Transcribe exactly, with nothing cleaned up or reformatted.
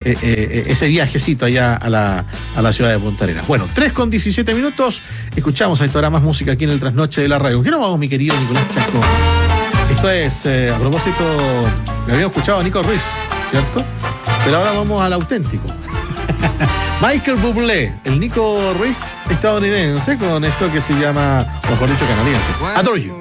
eh, eh, ese viajecito allá a la, a la ciudad de Punta Arenas. Bueno, tres con diecisiete minutos, escuchamos a esta hora más música aquí en el Trasnoche de la Radio. ¿Qué nos vamos, mi querido Nicolás Chacón? Esto es, eh, a propósito, me habíamos escuchado a Nico Ruiz, ¿cierto? Pero ahora vamos al auténtico. Michael Bublé, el Nico Ruiz estadounidense, con esto que se llama, o mejor dicho, canadiense, Adore You.